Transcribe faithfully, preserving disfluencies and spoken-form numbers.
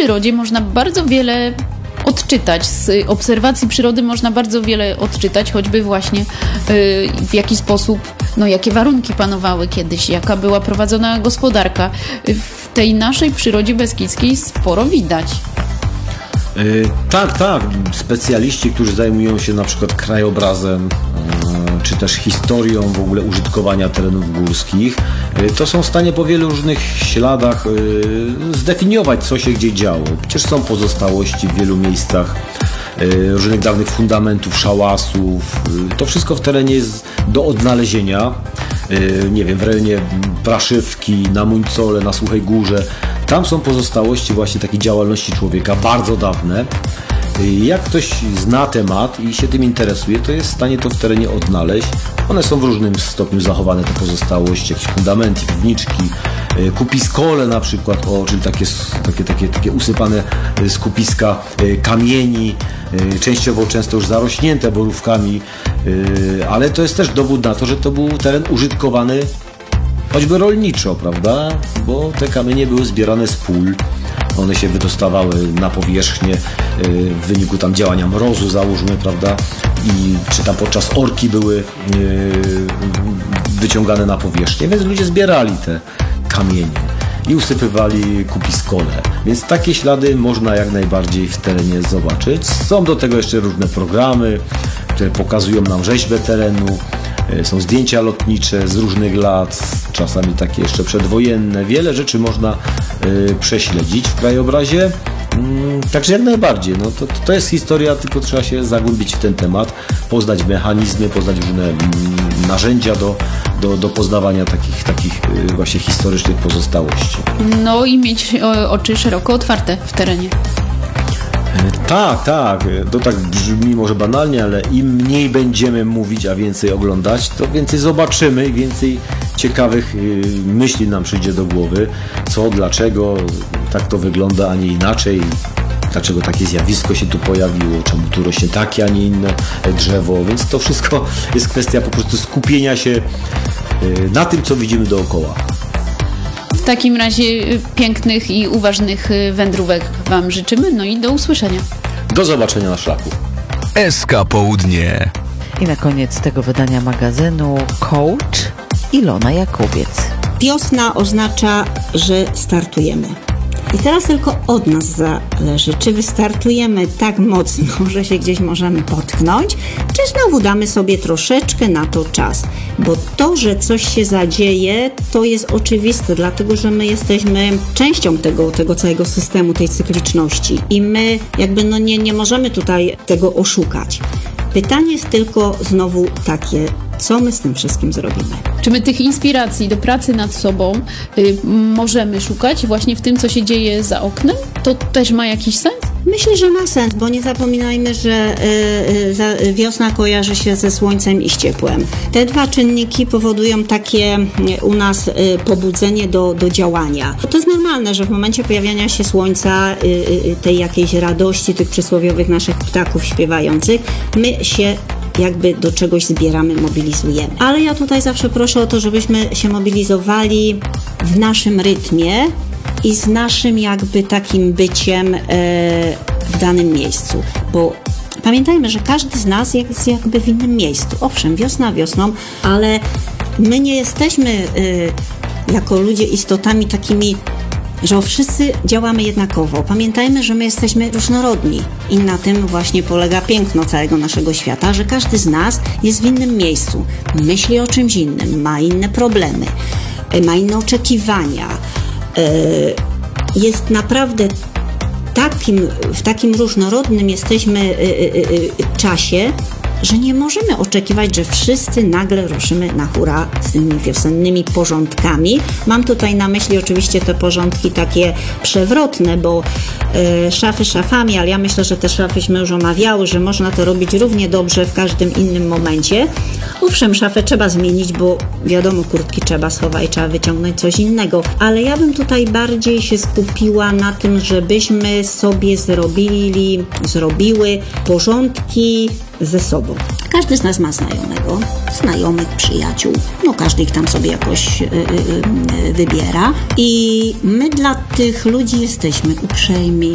przyrodzie można bardzo wiele odczytać. Z obserwacji przyrody można bardzo wiele odczytać, choćby właśnie yy, w jaki sposób, no jakie warunki panowały kiedyś, jaka była prowadzona gospodarka. W tej naszej przyrodzie beskidzkiej sporo widać. Yy, tak, tak. Specjaliści, którzy zajmują się na przykład krajobrazem, yy, czy też historią w ogóle użytkowania terenów górskich, yy, to są w stanie po wielu różnych śladach yy, zdefiniować, co się gdzie działo. Przecież są pozostałości w wielu miejscach yy, różnych dawnych fundamentów, szałasów. Yy, to wszystko w terenie jest do odnalezienia. Yy, nie wiem, w rejonie Praszywki, na Muńcole, na Suchej Górze. Tam są pozostałości właśnie takiej działalności człowieka, bardzo dawne. Jak ktoś zna temat i się tym interesuje, to jest w stanie to w terenie odnaleźć. One są w różnym stopniu zachowane, te pozostałości, jakieś fundamenty, piwniczki, kupiskole na przykład, o, czyli takie, takie, takie, takie usypane skupiska kamieni, częściowo często już zarośnięte borówkami, ale to jest też dowód na to, że to był teren użytkowany choćby rolniczo, prawda? Bo te kamienie były zbierane z pól, one się wydostawały na powierzchnię w wyniku tam działania mrozu, załóżmy, prawda? I czy tam podczas orki były wyciągane na powierzchnię, więc ludzie zbierali te kamienie i usypywali kupiskole. Więc takie ślady można jak najbardziej w terenie zobaczyć. Są do tego jeszcze różne programy, które pokazują nam rzeźbę terenu. Są zdjęcia lotnicze z różnych lat, czasami takie jeszcze przedwojenne. Wiele rzeczy można y, prześledzić w krajobrazie. Mm, także jak najbardziej. No to, to jest historia, tylko trzeba się zagłębić w ten temat, poznać mechanizmy, poznać różne mm, narzędzia do, do, do poznawania takich, takich y, właśnie historycznych pozostałości. No i mieć o, oczy szeroko otwarte w terenie. Tak, tak. To tak brzmi może banalnie, ale im mniej będziemy mówić, a więcej oglądać, to więcej zobaczymy, więcej ciekawych myśli nam przyjdzie do głowy. Co, dlaczego tak to wygląda, a nie inaczej. Dlaczego takie zjawisko się tu pojawiło, czemu tu rośnie takie, a nie inne drzewo. Więc to wszystko jest kwestia po prostu skupienia się na tym, co widzimy dookoła. W takim razie pięknych i uważnych wędrówek Wam życzymy, no i do usłyszenia. Do zobaczenia na szlaku. S K Południe. I na koniec tego wydania magazynu coach Ilona Jakubiec. Wiosna oznacza, że startujemy. I teraz tylko od nas zależy, czy wystartujemy tak mocno, że się gdzieś możemy potknąć, czy znowu damy sobie troszeczkę na to czas. Bo to, że coś się zadzieje, to jest oczywiste, dlatego że my jesteśmy częścią tego, tego całego systemu, tej cykliczności i my jakby no nie, nie możemy tutaj tego oszukać. Pytanie jest tylko znowu takie, co my z tym wszystkim zrobimy? Czy my tych inspiracji do pracy nad sobą y, możemy szukać właśnie w tym, co się dzieje za oknem? To też ma jakiś sens? Myślę, że ma sens, bo nie zapominajmy, że y, y, wiosna kojarzy się ze słońcem i z ciepłem. Te dwa czynniki powodują takie u nas y, pobudzenie do, do działania. To jest normalne, że w momencie pojawiania się słońca, y, y, tej jakiejś radości, tych przysłowiowych naszych ptaków śpiewających, my się jakby do czegoś zbieramy, mobilizujemy. Ale ja tutaj zawsze proszę o to, żebyśmy się mobilizowali w naszym rytmie i z naszym jakby takim byciem e, w danym miejscu, bo pamiętajmy, że każdy z nas jest jakby w innym miejscu. Owszem, wiosna wiosną, ale my nie jesteśmy e, jako ludzie istotami takimi, że wszyscy działamy jednakowo. Pamiętajmy, że my jesteśmy różnorodni i na tym właśnie polega piękno całego naszego świata, że każdy z nas jest w innym miejscu, myśli o czymś innym, ma inne problemy, ma inne oczekiwania. Jest naprawdę takim, w takim różnorodnym jesteśmy czasie, że nie możemy oczekiwać, że wszyscy nagle ruszymy na hura z tymi wiosennymi porządkami. Mam tutaj na myśli oczywiście te porządki takie przewrotne, bo e, szafy szafami, ale ja myślę, że te szafyśmy już omawiały, że można to robić równie dobrze w każdym innym momencie. Owszem, szafę trzeba zmienić, bo wiadomo, kurtki trzeba schować, trzeba wyciągnąć coś innego, ale ja bym tutaj bardziej się skupiła na tym, żebyśmy sobie zrobili, zrobiły porządki ze sobą. Każdy z nas ma znajomego, znajomych, przyjaciół, no każdy ich tam sobie jakoś yy, yy, wybiera i my dla tych ludzi jesteśmy uprzejmi,